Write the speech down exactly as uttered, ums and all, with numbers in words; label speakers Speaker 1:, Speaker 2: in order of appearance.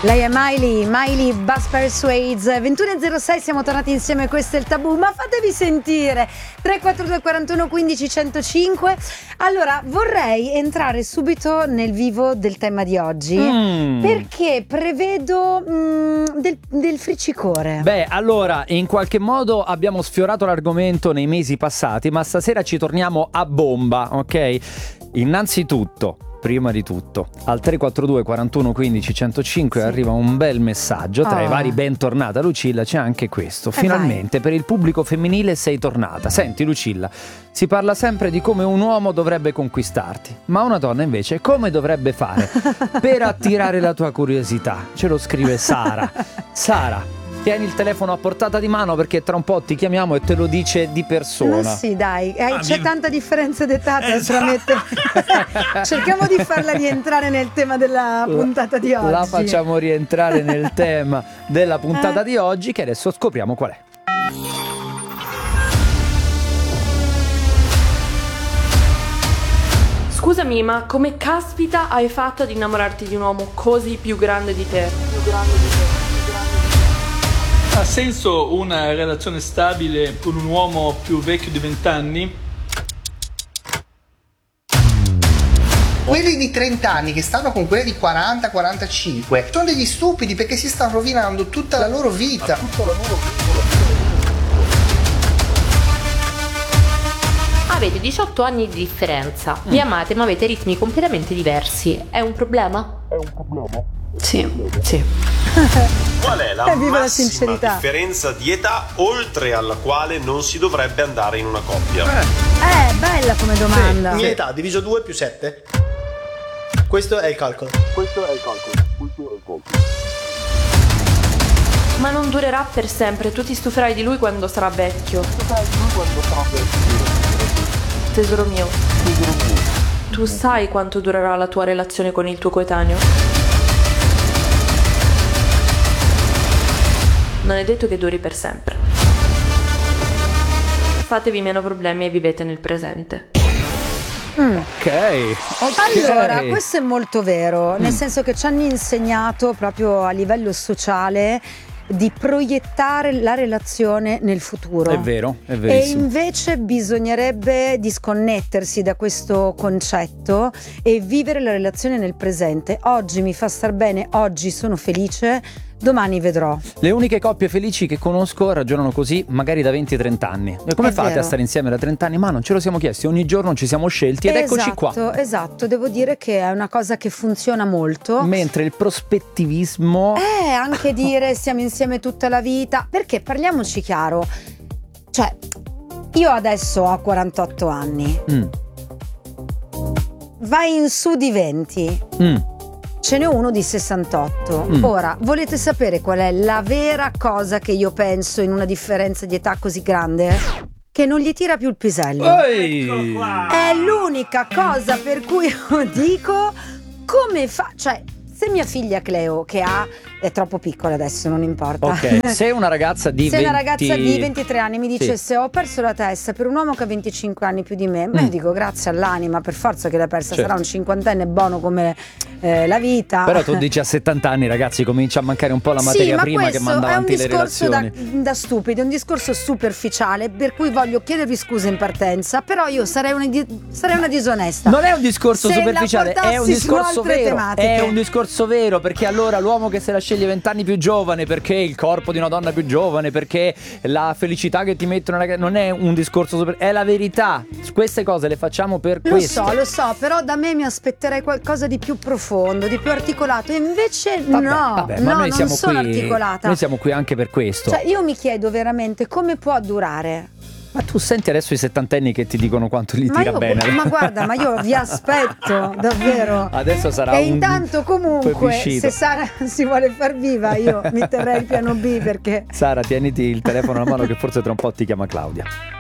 Speaker 1: Lei è Miley, Miley Buzz Persuades. ventuno e zero sei, siamo tornati insieme, questo è il Tabù, ma fatevi sentire. Tre quattro due quarantuno quindici centocinque. Allora, vorrei entrare subito nel vivo del tema di oggi, mm. perché prevedo mm, del, del friccicore.
Speaker 2: Beh, allora, in qualche modo abbiamo sfiorato l'argomento nei mesi passati, ma stasera ci torniamo a bomba, ok? Innanzitutto, prima di tutto, al tre quattro due quarantuno quindici centocinque sì. arriva un bel messaggio. Tra oh. i vari bentornata Lucilla c'è anche questo. Finalmente eh per il pubblico femminile sei tornata. Senti Lucilla, si parla sempre di come un uomo dovrebbe conquistarti, ma una donna invece come dovrebbe fare per attirare la tua curiosità? Ce lo scrive Sara. Sara, tieni il telefono a portata di mano perché tra un po' ti chiamiamo e te lo dice di persona.
Speaker 1: Ma sì, dai, eh, ah, c'è mi... tanta differenza d'età tra
Speaker 3: esatto.
Speaker 1: mette... Cerchiamo di farla rientrare nel tema della puntata di oggi.
Speaker 2: La facciamo rientrare nel tema della puntata eh. di oggi, che adesso scopriamo qual è.
Speaker 4: Scusami, ma come caspita hai fatto ad innamorarti di un uomo così più grande di te? Più grande di te.
Speaker 3: Ha senso una relazione stabile con un uomo più vecchio di vent'anni?
Speaker 5: Quelli di trenta anni che stanno con quelli di quaranta quarantacinque sono degli stupidi perché si stanno rovinando tutta la loro vita. Tutta la loro vita.
Speaker 6: Avete diciotto anni di differenza, mm. vi amate ma avete ritmi completamente diversi. È un problema?
Speaker 5: È un problema.
Speaker 4: Sì, sì.
Speaker 7: Qual è la
Speaker 1: eh,
Speaker 7: massima la differenza di età oltre alla quale non si dovrebbe andare in una coppia?
Speaker 1: Eh, eh bella come domanda.
Speaker 5: Sì, mia età diviso due più sette. Questo è il calcolo. Questo è il calcolo. Questo è il calcolo.
Speaker 4: Ma non durerà per sempre, tu ti stuferai di lui quando sarà vecchio.
Speaker 5: Stuferai di lui quando sarà vecchio.
Speaker 4: Tesoro mio.
Speaker 5: Tesoro mio.
Speaker 4: Tu sai quanto durerà la tua relazione con il tuo coetaneo? Non è detto che duri per sempre. Fatevi meno problemi e vivete nel presente.
Speaker 1: Mm.
Speaker 2: Okay. ok.
Speaker 1: Allora, questo è molto vero, nel mm. senso che ci hanno insegnato proprio a livello sociale di proiettare la relazione nel futuro.
Speaker 2: È vero, è
Speaker 1: E
Speaker 2: verissimo.
Speaker 1: invece bisognerebbe disconnettersi da questo concetto e vivere la relazione nel presente. Oggi mi fa star bene, oggi sono felice, domani vedrò.
Speaker 2: Le uniche coppie felici che conosco ragionano così, magari da venti trenta anni. E come
Speaker 1: È
Speaker 2: fate
Speaker 1: vero.
Speaker 2: a stare insieme da trenta anni? Ma non ce lo siamo chiesti, ogni giorno ci siamo scelti ed
Speaker 1: esatto,
Speaker 2: eccoci qua.
Speaker 1: Esatto, devo dire che è una cosa che funziona molto.
Speaker 2: Mentre il prospettivismo
Speaker 1: Eh, anche dire stiamo insieme tutta la vita, perché parliamoci chiaro, cioè io adesso ho quarantotto anni,
Speaker 2: mm.
Speaker 1: vai in su di venti,
Speaker 2: Mm.
Speaker 1: ce n'è uno di sessantotto.
Speaker 2: Mm.
Speaker 1: Ora, volete sapere qual è la vera cosa che io penso in una differenza di età così grande? Che non gli tira più il pisello.
Speaker 2: Ehi.
Speaker 1: È l'unica cosa per cui io dico come fa, cioè se mia figlia Cleo, che ha, è troppo piccola adesso, non importa.
Speaker 2: Ok, se una ragazza di
Speaker 1: se
Speaker 2: venti...
Speaker 1: una ragazza di ventitré anni mi dice
Speaker 2: sì.
Speaker 1: se ho perso la testa per un uomo che ha venticinque anni più di me, mm. io dico grazie all'anima, per forza che l'ha persa,
Speaker 2: certo.
Speaker 1: sarà un cinquantenne buono come eh, la vita.
Speaker 2: Però tu dici a settanta anni, ragazzi, comincia a mancare un po' la materia
Speaker 1: sì,
Speaker 2: prima che manda avanti le relazioni.
Speaker 1: Ma questo è un discorso da, da stupidi, è un discorso superficiale, per cui voglio chiedervi scusa in partenza, però io sarei una, sarei una disonesta.
Speaker 2: Non è un discorso
Speaker 1: se
Speaker 2: superficiale, è un discorso vero.
Speaker 1: Tematiche.
Speaker 2: È un discorso vero, perché allora l'uomo che se la sceglie vent'anni più giovane, perché il corpo di una donna più giovane, perché la felicità che ti mettono non è un discorso super, è la verità. Queste cose le facciamo per
Speaker 1: lo
Speaker 2: questo.
Speaker 1: Lo so, lo so, però da me mi aspetterei qualcosa di più profondo, di più articolato, e invece
Speaker 2: Vabbè,
Speaker 1: no,
Speaker 2: vabbè, ma
Speaker 1: no,
Speaker 2: noi
Speaker 1: non
Speaker 2: siamo
Speaker 1: sono
Speaker 2: qui,
Speaker 1: articolata.
Speaker 2: Noi siamo qui anche per questo.
Speaker 1: Cioè io mi chiedo veramente come può durare.
Speaker 2: Ma tu senti adesso i settantenni che ti dicono quanto gli
Speaker 1: ma
Speaker 2: tira
Speaker 1: io,
Speaker 2: bene.
Speaker 1: Ma guarda, ma io vi aspetto, davvero.
Speaker 2: Adesso sarà
Speaker 1: e
Speaker 2: un
Speaker 1: intanto comunque
Speaker 2: plebiscito.
Speaker 1: se Sara si vuole far viva, io mi terrei il piano B, perché
Speaker 2: Sara, tieniti il telefono alla mano che forse tra un po' ti chiama Claudia.